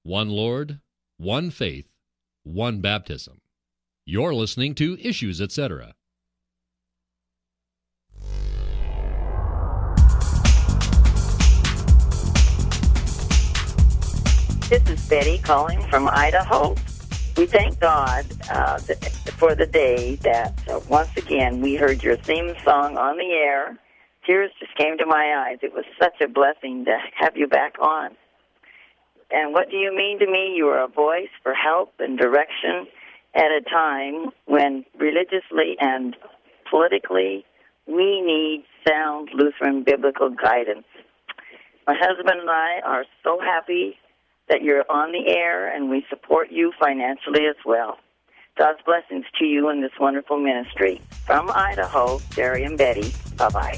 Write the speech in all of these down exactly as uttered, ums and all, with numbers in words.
one Lord, one faith, one baptism. You're listening to Issues, et cetera. This is Betty calling from Idaho. We thank God uh, th- for the day that uh, once again we heard your theme song on the air. Tears just came to my eyes. It was such a blessing to have you back on. And what do you mean to me? You are a voice for help and direction at a time when religiously and politically we need sound Lutheran biblical guidance. My husband and I are so happy that you're on the air, and we support you financially as well. God's blessings to you in this wonderful ministry. From Idaho, Jerry and Betty, bye-bye.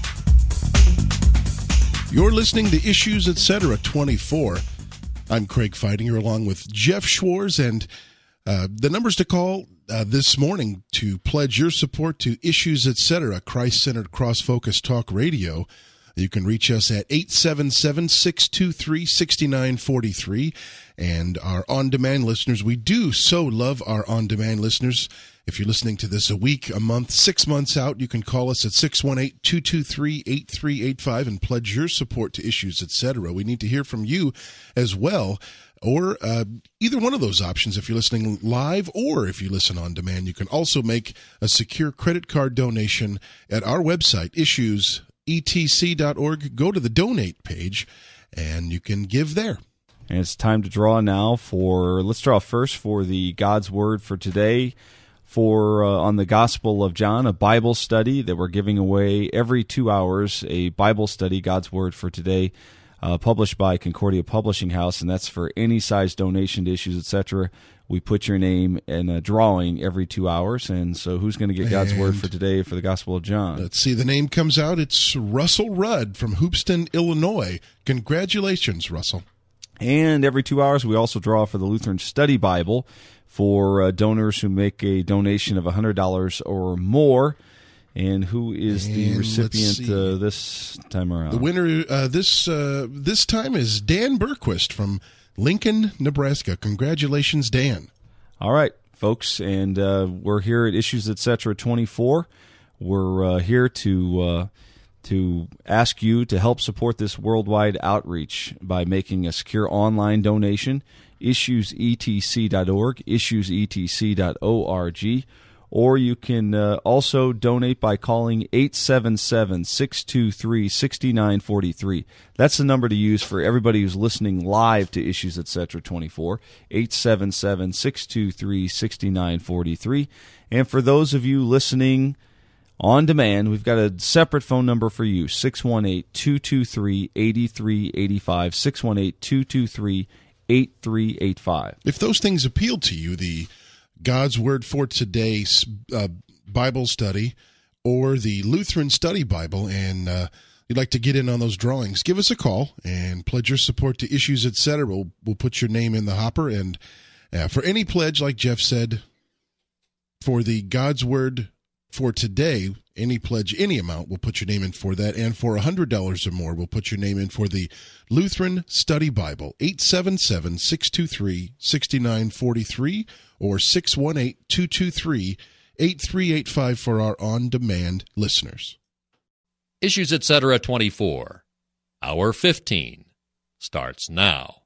You're listening to Issues, et cetera. twenty-four. I'm Craig Feidinger along with Jeff Schwartz, and uh, the numbers to call uh, this morning to pledge your support to Issues, et cetera. Christ-centered, cross-focused talk radio. You can reach us at eight seven seven, six two three, six nine four three. And our on-demand listeners, we do so love our on-demand listeners. If you're listening to this a week, a month, six months out, you can call us at six one eight, two two three, eight three eight five and pledge your support to Issues, et cetera. We need to hear from you as well, or uh, either one of those options if you're listening live or if you listen on demand. You can also make a secure credit card donation at our website, issues e t c dot org. Go to the donate page, and you can give there. And it's time to draw now for, let's draw first for the God's Word for today, for uh, on the Gospel of John, a Bible study that we're giving away every two hours, a Bible study, God's Word for today, uh, published by Concordia Publishing House, and that's for any size donation to Issues, et cetera. We put your name in a drawing every two hours, and so who's going to get God's and Word for today for the Gospel of John? Let's see, the name comes out. It's Russell Rudd from Hoopeston, Illinois. Congratulations, Russell. And every two hours, we also draw for the Lutheran Study Bible for uh, donors who make a donation of one hundred dollars or more. And who is the and recipient uh, this time around? The winner uh, this uh, this time is Dan Berquist from Lincoln, Nebraska. Congratulations, Dan. All right, folks, and uh, we're here at Issues, et cetera. twenty-four. We're uh, here to uh, to ask you to help support this worldwide outreach by making a secure online donation. issues e t c dot org, issues e t c dot org. Or you can uh, also donate by calling eight seven seven, six two three, six nine four three. That's the number to use for everybody who's listening live to Issues, et cetera. twenty-four, eight seven seven, six two three, six nine four three. And for those of you listening on demand, we've got a separate phone number for you, six one eight, two two three, eight three eight five, six one eight, two two three, eight three eight five. If those things appeal to you, the God's Word for Today uh, Bible study or the Lutheran Study Bible, and uh, you'd like to get in on those drawings, give us a call and pledge your support to Issues, et cetera. We'll, we'll put your name in the hopper, and uh, for any pledge, like Jeff said, for the God's Word for Today, any pledge, any amount, we'll put your name in for that. And for one hundred dollars or more, we'll put your name in for the Lutheran Study Bible, eight seven seven, six two three, six nine four three or six one eight, two two three, eight three eight five for our on-demand listeners. Issues, et cetera. twenty-four. Hour fifteen starts now.